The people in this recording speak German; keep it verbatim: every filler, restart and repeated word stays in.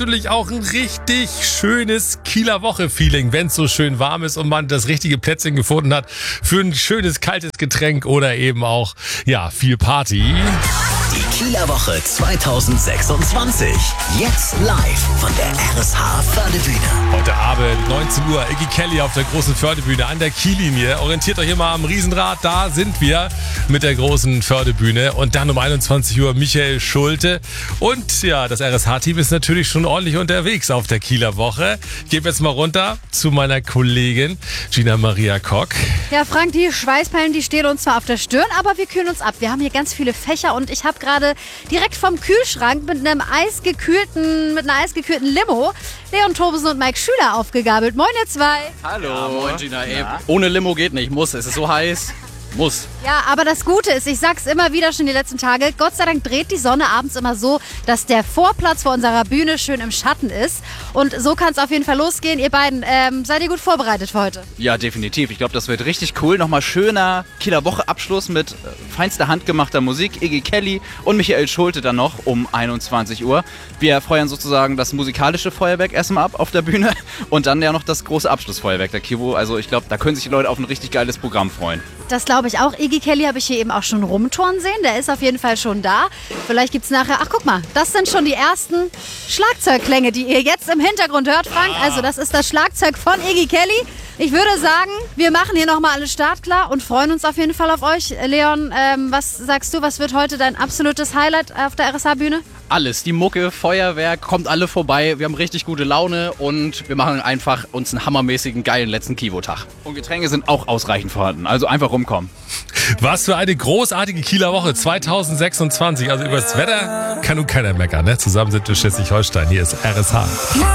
Natürlich auch ein richtig schönes Kieler Woche-Feeling, wenn es so schön warm ist und man das richtige Plätzchen gefunden hat für ein schönes kaltes Getränk oder eben auch, ja, viel Party. Die Kieler Woche zweitausendsechsundzwanzig. Jetzt live von der R S H Fördebühne. Heute Abend neunzehn Uhr, Iggy Kelly auf der großen Fördebühne an der Kiellinie. Orientiert euch immer am Riesenrad, da sind wir mit der großen Fördebühne. Und dann um einundzwanzig Uhr Michael Schulte. Und ja, das R S H-Team ist natürlich schon ordentlich unterwegs auf der Kieler Woche. Ich gebe jetzt mal runter zu meiner Kollegin Gina Maria Kock. Ja, Frank, die Schweißperlen, die stehen uns zwar auf der Stirn, aber wir kühlen uns ab. Wir haben hier ganz viele Fächer und ich habe gerade direkt vom Kühlschrank mit einem eisgekühlten, mit einer eisgekühlten Limo Leon Tobesen und Mike Schüler aufgegabelt. Moin, ihr zwei. Hallo. Ja, moin, Gina. Ey, ohne Limo geht nicht. Muss. Es ist so heiß. Muss. Ja, aber das Gute ist, ich sag's immer wieder schon die letzten Tage, Gott sei Dank dreht die Sonne abends immer so, dass der Vorplatz vor unserer Bühne schön im Schatten ist. Und so kann es auf jeden Fall losgehen. Ihr beiden, ähm, seid ihr gut vorbereitet für heute? Ja, definitiv. Ich glaube, das wird richtig cool. Nochmal schöner Kieler Woche-Abschluss mit äh, feinster handgemachter Musik. Iggy Kelly und Michael Schulte dann noch um einundzwanzig Uhr. Wir feuern sozusagen das musikalische Feuerwerk erstmal ab auf der Bühne und dann ja noch das große Abschlussfeuerwerk der Kivo. Also ich glaube, da können sich die Leute auf ein richtig geiles Programm freuen. Das glaube ich auch. Iggy Kelly habe ich hier eben auch schon rumtouren sehen. Der ist auf jeden Fall schon da. Vielleicht gibt es nachher... Ach, guck mal. Das sind schon die ersten Schlagzeugklänge, die ihr jetzt im Hintergrund hört, Frank. Also das ist das Schlagzeug von Iggy Kelly. Ich würde sagen, wir machen hier nochmal alles startklar und freuen uns auf jeden Fall auf euch. Leon, ähm, was sagst du? Was wird heute dein absolutes Highlight auf der R S H-Bühne? Alles. Die Mucke, Feuerwerk, kommt alle vorbei. Wir haben richtig gute Laune und wir machen einfach uns einen hammermäßigen, geilen letzten Kivo-Tag. Und Getränke sind auch ausreichend vorhanden. Also einfach rumkommen. Was für eine großartige Kieler Woche zweitausendsechsundzwanzig. Also über das Wetter kann nun keiner meckern. Ne? Zusammen sind wir Schleswig-Holstein. Hier ist R S H.